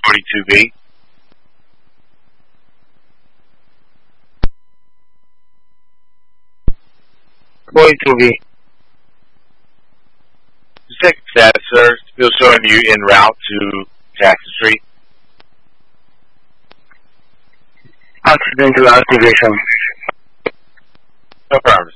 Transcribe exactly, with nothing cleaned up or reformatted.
forty-two B. forty-two B. Check the status, sir. Still showing you en route to Jackson Street. Accidental activation. No problem.